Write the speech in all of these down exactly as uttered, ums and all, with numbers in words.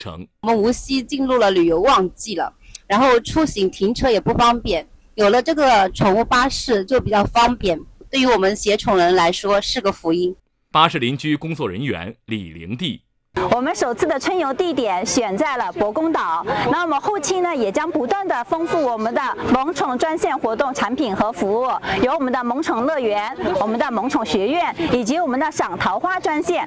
城。 我们无锡进入了旅游旺季了，然后出行停车也不方便，有了这个宠物巴士就比较方便，对于我们携宠人来说是个福音。 巴士邻居工作人员李玲娣， 我们首次的春游地点选在了博公岛，那我们后期呢也将不断的丰富我们的萌宠专线活动产品和服务，有我们的萌宠乐园、我们的萌宠学院以及我们的赏桃花专线。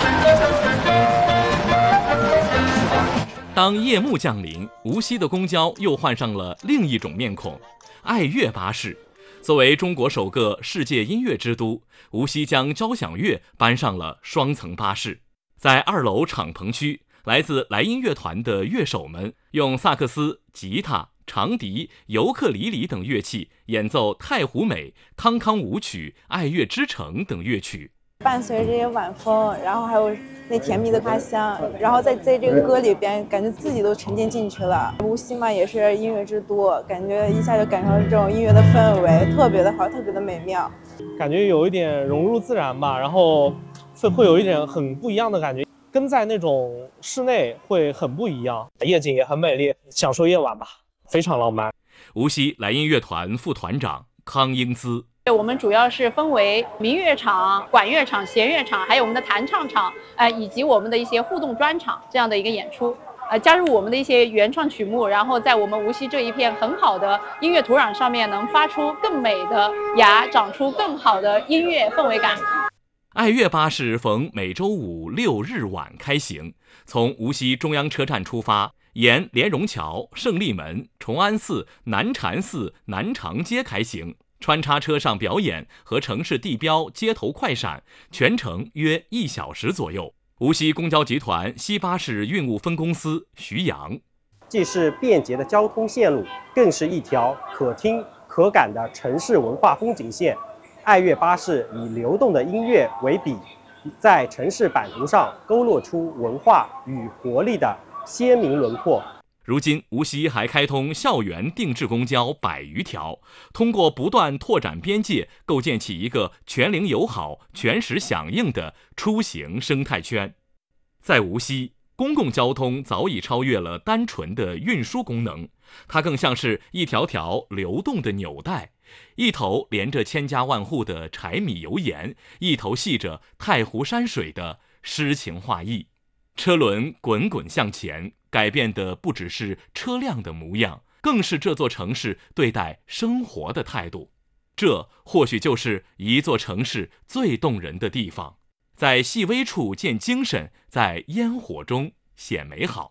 当夜幕降临，无锡的公交又换上了另一种面孔——爱乐巴士。作为中国首个世界音乐之都，无锡将交响乐搬上了双层巴士。在二楼敞篷区，来自莱茵乐团的乐手们用萨克斯、吉他、长笛、尤克里里等乐器演奏《太湖美》、康康舞曲、爱乐之城等乐曲。 伴随这些晚风，然后还有那甜蜜的花香，然后在在这个歌里边，感觉自己都沉浸进去了。无锡嘛，也是音乐之都，感觉一下就感受到这种音乐的氛围，特别的好，特别的美妙。 感觉有一点融入自然吧，然后会会有一点很不一样的感觉，跟在那种室内会很不一样。夜景也很美丽，享受夜晚吧，非常浪漫。 无锡莱茵乐团副团长康英姿。 我们主要是分为民乐场、管乐场、弦乐场，还有我们的弹唱场，呃，以及我们的一些互动专场这样的一个演出，呃，加入我们的一些原创曲目，然后在我们无锡这一片很好的音乐土壤上面，能发出更美的芽，长出更好的音乐氛围感。 爱乐巴士逢每周五六日晚开行，从无锡中央车站出发，沿莲蓉桥、胜利门、崇安寺、南禅寺、南长街开行，穿插车上表演和城市地标街头快闪，全程约一小时左右。无锡公交集团西巴士运务分公司徐阳， 既是便捷的交通线路，更是一条可听可感的城市文化风景线。爱乐巴士以流动的音乐为笔，在城市版图上勾勒出文化与活力的鲜明轮廓。 如今，无锡还开通校园定制公交百余条，通过不断拓展边界，构建起一个全龄友好、全时响应的出行生态圈。在无锡，公共交通早已超越了单纯的运输功能，它更像是一条条流动的纽带，一头连着千家万户的柴米油盐，一头系着太湖山水的诗情画意。车轮滚滚向前，改变的不只是车辆的模样，更是这座城市对待生活的态度。这或许就是一座城市最动人的地方，在细微处见精神，在烟火中显美好。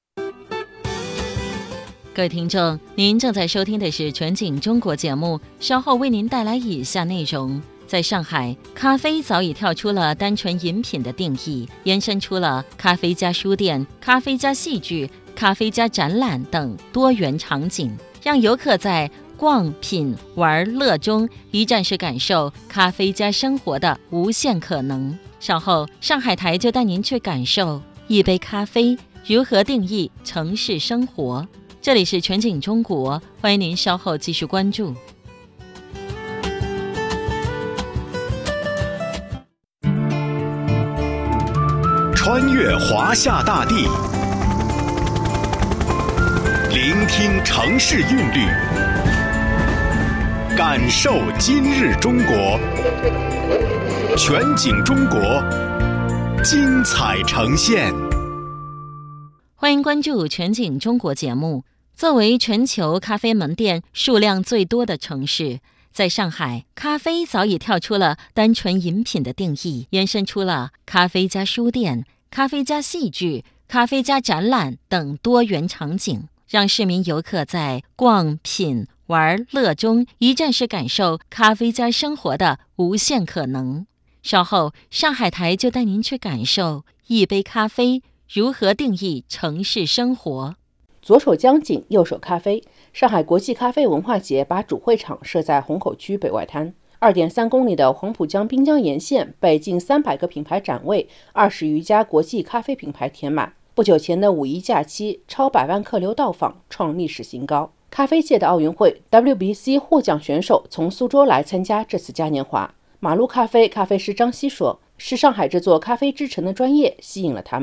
各位听众，您正在收听的是全景中国节目，稍后为您带来以下内容。在上海，咖啡早已跳出了单纯饮品的定义，延伸出了咖啡加书店、咖啡加戏剧、咖啡加展览等多元场景，让游客在逛、品、玩、乐中一站式感受咖啡加生活的无限可能。稍后，上海台就带您去感受一杯咖啡如何定义城市生活。这里是全景中国，欢迎您稍后继续关注。 穿越华夏大地，聆听城市韵律，感受今日中国。全景中国，精彩呈现。 欢迎关注全景中国节目。作为全球咖啡门店数量最多的城市，在上海，咖啡早已跳出了单纯饮品的定义，延伸出了咖啡加书店、咖啡加戏剧、咖啡加展览等多元场景，让市民游客在逛、品、玩、乐中一站式感受咖啡加生活的无限可能。稍后，上海台就带您去感受一杯咖啡如何定义城市生活。 左手江景，右手咖啡。上海国际咖啡文化节把主会场设在虹口区北外滩， 二点三公里的黄浦江滨江沿线被近三百个品牌展位、二十余家国际咖啡品牌填满。不久前的五一假期，超百万客流到访，创历史新高。咖啡界的奥运会 W B C 获奖选手从苏州来参加这次嘉年华。马路咖啡咖啡师张希说，是上海这座咖啡之城的专业吸引了他们。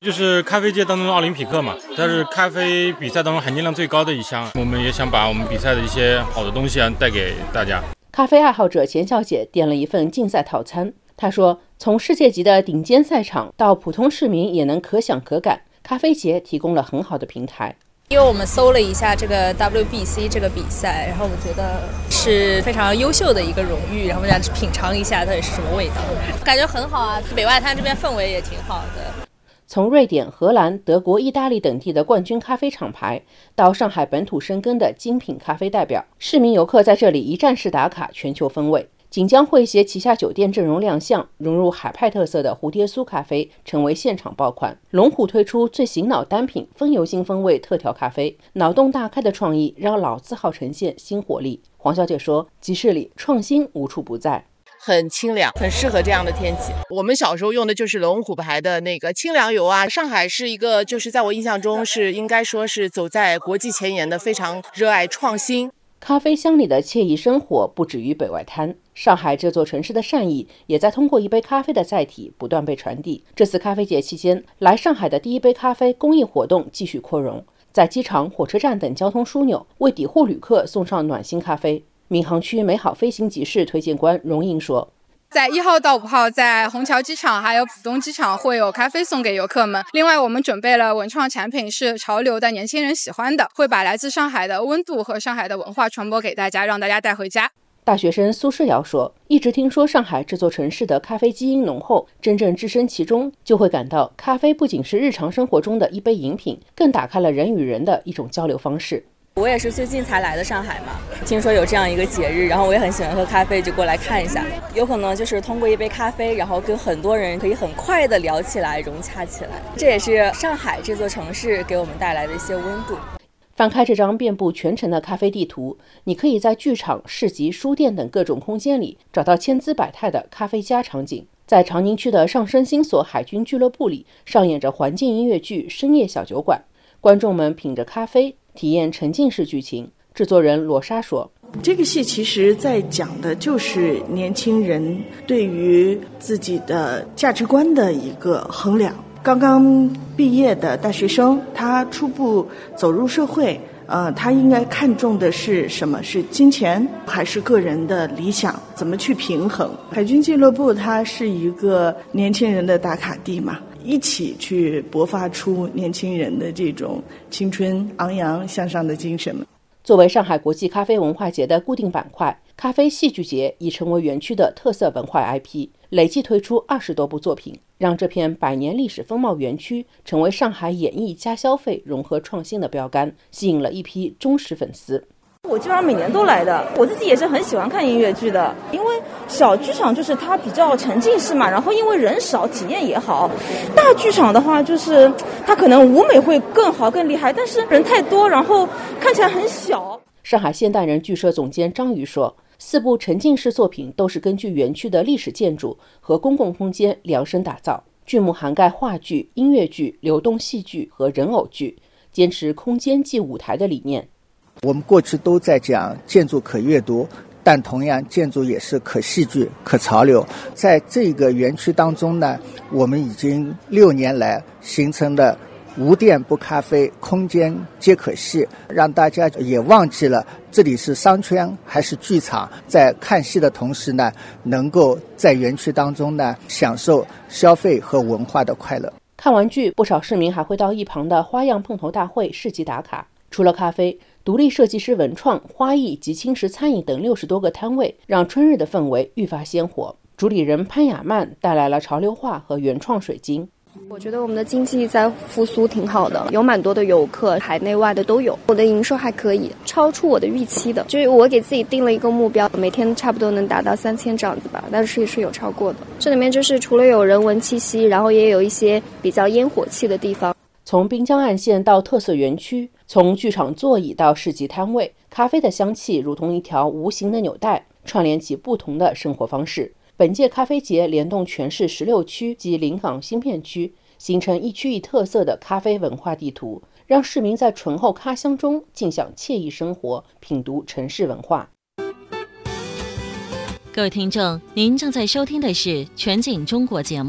就是咖啡界当中的奥林匹克嘛，它是咖啡比赛当中含金量最高的一项，我们也想把我们比赛的一些好的东西啊带给大家。 咖啡爱好者钱小姐点了一份竞赛套餐，她说，从世界级的顶尖赛场到普通市民也能可享可感，咖啡节提供了很好的平台。 因为我们搜了一下这个 W B C 这个比赛，然后我们觉得是非常优秀的一个荣誉，然后我们想品尝一下到底是什么味道，感觉很好啊。北外滩这边氛围也挺好的。 从瑞典、荷兰、德国、意大利等地的冠军咖啡厂牌，到上海本土深耕的精品咖啡代表，市民游客在这里一站式打卡，全球风味。锦江汇协旗下酒店阵容亮相，融入海派特色的蝴蝶酥咖啡成为现场爆款。龙虎推出最醒脑单品风油精风味特调咖啡，脑洞大开的创意让老字号呈现新活力。黄小姐说，集市里创新无处不在。 很清凉，很适合这样的天气。我们小时候用的就是龙虎牌的那个清凉油啊。上海是一个，就是在我印象中是应该说是走在国际前沿的，非常热爱创新。 咖啡香里的惬意生活不止于北外滩，上海这座城市的善意也在通过一杯咖啡的载体不断被传递。这次咖啡节期间，来上海的第一杯咖啡公益活动继续扩容，在机场、火车站等交通枢纽为抵沪旅客送上暖心咖啡。闵行区美好飞行集市推荐官荣英说， 在一号到五号，在虹桥机场还有浦东机场会有咖啡送给游客们。另外，我们准备了文创产品，是潮流的年轻人喜欢的，会把来自上海的温度和上海的文化传播给大家，让大家带回家。 大学生苏诗瑶说，一直听说上海这座城市的咖啡基因浓厚，真正置身其中，就会感到咖啡不仅是日常生活中的一杯饮品，更打开了人与人的一种交流方式。 我也是最近才来的上海嘛，听说有这样一个节日，然后我也很喜欢喝咖啡，就过来看一下。有可能就是通过一杯咖啡，然后跟很多人可以很快的聊起来，融洽起来。这也是上海这座城市给我们带来的一些温度。 翻开这张遍布全城的咖啡地图，你可以在剧场、市集、书店等各种空间里找到千姿百态的咖啡家场景。在长宁区的上升星所海军俱乐部里，上演着环境音乐剧《深夜小酒馆》，观众们品着咖啡，体验沉浸式剧情。制作人罗莎说， 这个戏其实在讲的就是年轻人对于自己的价值观的一个衡量。刚刚毕业的大学生，他初步走入社会，呃，他应该看重的是什么？是金钱还是个人的理想？怎么去平衡？海军俱乐部它是一个年轻人的打卡地嘛，一起去勃发出年轻人的这种青春昂扬向上的精神。 作为上海国际咖啡文化节的固定板块，咖啡戏剧节已成为园区的特色文化 I P， 累计推出二十多部作品，让这片百年历史风貌园区成为上海演艺加消费融合创新的标杆，吸引了一批忠实粉丝。 我基本上每年都来的，我自己也是很喜欢看音乐剧的，因为小剧场就是它比较沉浸式嘛，然后因为人少，体验也好。大剧场的话，就是它可能舞美会更好更厉害，但是人太多，然后看起来很小。 上海现代人剧社总监张瑜说，四部沉浸式作品都是根据园区的历史建筑和公共空间量身打造，剧目涵盖话剧、音乐剧、流动戏剧和人偶剧，坚持空间即舞台的理念。 我们过去都在讲建筑可阅读，但同样建筑也是可戏剧、可潮流。在这个园区当中呢，我们已经六年来形成了无店不咖啡，空间皆可戏，让大家也忘记了这里是商圈还是剧场，在看戏的同时呢，能够在园区当中呢享受消费和文化的快乐。 看完剧，不少市民还会到一旁的花样碰头大会市集打卡。除了咖啡，独立设计师文创、花艺及轻食餐饮等六十多个摊位，让春日的氛围愈发鲜活。主理人潘雅曼带来了潮流画和原创水晶。 我觉得我们的经济在复苏挺好的，有蛮多的游客，海内外的都有。我的营收还可以，超出我的预期的。就是我给自己定了一个目标，每天差不多能达到三千这样子吧，但是也是有超过的。这里面就是除了有人文气息，然后也有一些比较烟火气的地方。 从滨江岸线到特色园区，从剧场座椅到市集摊位，咖啡的香气如同一条无形的纽带，串联起不同的生活方式。本届咖啡节联动全市十六区及临港新片区，形成一区一特色的咖啡文化地图，让市民在醇厚咖香中尽享惬意生活，品读城市文化。 各位听众，您正在收听的是全景中国节目，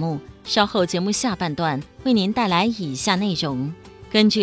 稍后节目下半段为您带来以下内容。根据